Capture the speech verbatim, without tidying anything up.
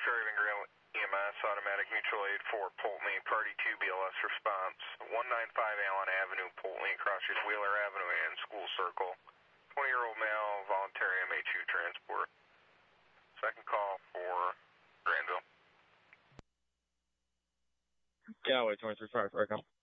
Fairhaven Grill E M S, automatic mutual aid for Polteny, party two B L S response, one ninety-five Allen Avenue, Polteny, crosses Wheeler Avenue and School Circle, twenty-year-old male, voluntary M H U transport. Second call for Granville. Yeah, wait, twenty-three five, right, come.